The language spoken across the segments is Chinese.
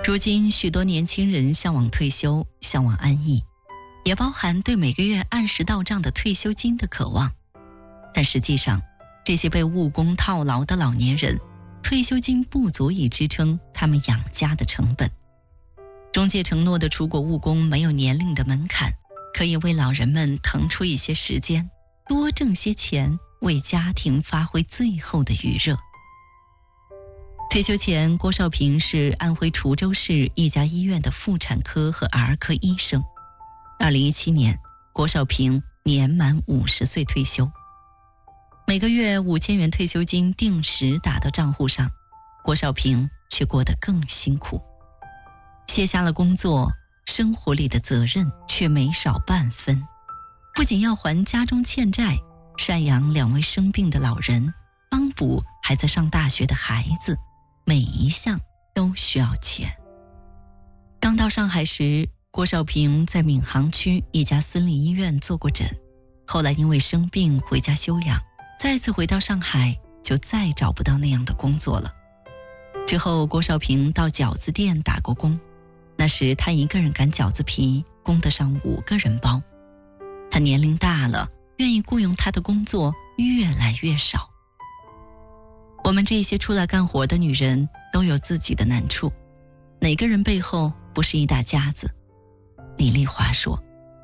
如今许多年轻人向往退休，向往安逸，也包含对每个月按时到账的退休金的渴望。但实际上，这些被务工套牢的老年人，退休金不足以支撑他们养家的成本。中介承诺的出国务工没有年龄的门槛，可以为老人们腾出一些时间，多挣些钱，为家庭发挥最后的余热。退休前，郭少平是安徽滁州市一家医院的妇产科和儿科医生。2017年，郭少平年满50岁退休。每个月5000元退休金定时打到账户上，郭少平却过得更辛苦。卸下了工作，生活里的责任却没少半分。不仅要还家中欠债，赡养2位生病的老人，帮补还在上大学的孩子，每一项都需要钱。刚到上海时，郭少平在闵行区一家私立医院做过诊，后来因为生病回家休养，再次回到上海就再找不到那样的工作了。之后郭少平到饺子店打过工，那时他一个人擀饺子皮，供得上5个人包。他年龄大了，愿意雇佣他的工作越来越少。我们这些出来干活的女人都有自己的难处，哪个人背后不是一大家子？李丽华说。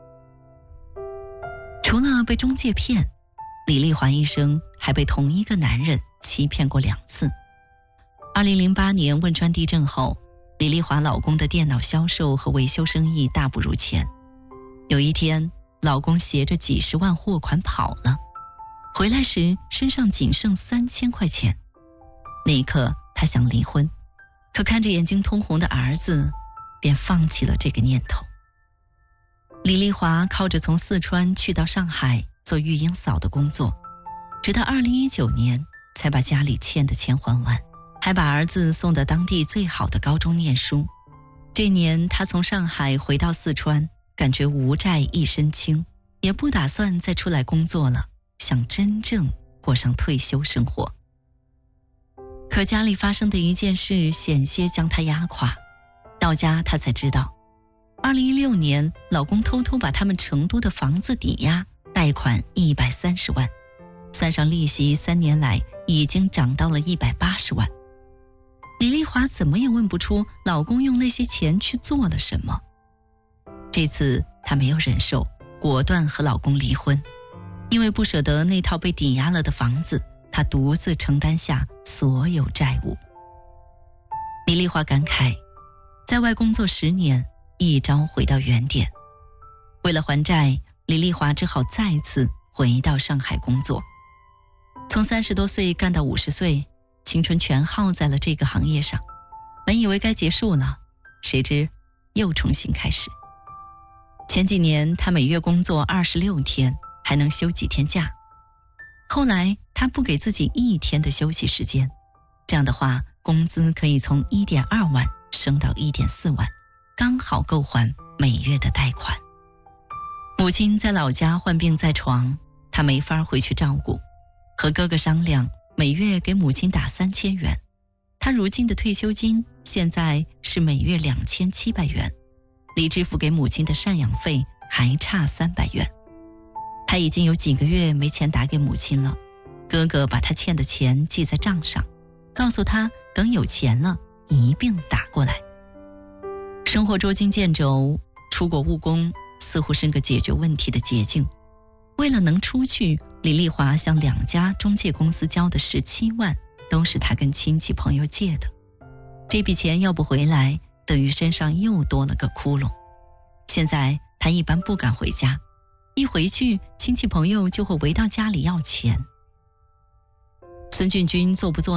除了被中介骗，李丽华一生还被同一个男人欺骗过2次。2008年汶川地震后，李丽华老公的电脑销售和维修生意大不如前。有一天，老公携着几10万货款跑了，回来时身上仅剩3000块钱。那一刻她想离婚，可看着眼睛通红的儿子，便放弃了这个念头。李丽华靠着从四川去到上海做育婴嫂的工作，直到2019年才把家里欠的钱还完，还把儿子送到当地最好的高中念书。这年她从上海回到四川，感觉无债一身轻，也不打算再出来工作了，想真正过上退休生活。可家里发生的一件事险些将她压垮。到家她才知道，2016年老公偷偷把他们成都的房子抵押，贷款130万，算上利息3年来已经涨到了180万。李丽华怎么也问不出老公用那些钱去做了什么。这次她没有忍受，果断和老公离婚。因为不舍得那套被抵押了的房子，她独自承担下所有债务。李丽华感慨，在外工作10年，一朝回到原点。为了还债，李丽华只好再次回到上海工作。从30多岁干到50岁，青春全耗在了这个行业上。本以为该结束了，谁知又重新开始。前几年她每月工作26天，还能休几天假。后来她不给自己1天的休息时间，这样的话工资可以从1.2万升到1.4万，刚好够还每月的贷款。母亲在老家患病在床，她没法回去照顾，和哥哥商量每月给母亲打3000元。她如今的退休金现在是每月2700元，离支付给母亲的赡养费还差300元。她已经有几个月没钱打给母亲了，哥哥把她欠的钱记在账上，告诉她等有钱了一并打过来。生活捉襟见肘，出国务工似乎是个解决问题的捷径。为了能出去，李丽华向2家中介公司交的17万都是她跟亲戚朋友借的。这笔钱要不回来，等于身上又多了个窟窿。现在她一般不敢回家，一回去亲戚朋友就会围到家里要钱。孙俊军做不做